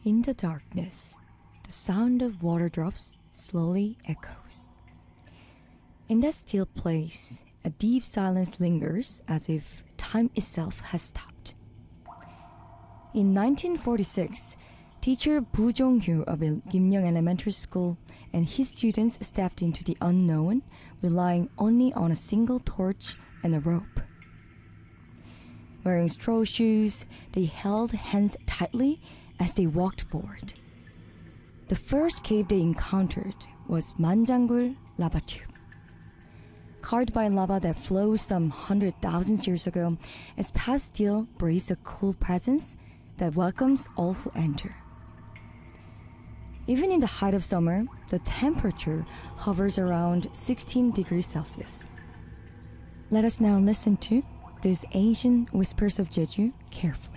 In the darkness, the sound of water drops slowly echoes. In that still place, a deep silence lingers as if time itself has stopped. In 1946, teacher Bu Jong-hyu of Gimyeong Elementary School and his students stepped into the unknown, relying only on a single torch and a rope. Wearing straw shoes, they held hands tightly as they walked forward. The first cave they encountered was Manjanggul lava tube. Carved by lava that flows some 100,000 years ago, its path still breathes a cool presence that welcomes all who enter. Even in the height of summer, the temperature hovers around 16 degrees Celsius. Let us now listen to these ancient whispers of Jeju carefully.